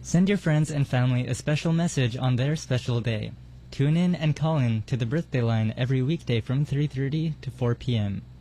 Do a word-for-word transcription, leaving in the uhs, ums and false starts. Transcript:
Send your friends and family a special message on their special day. Tune in and call in to the birthday line every weekday from three thirty to four p m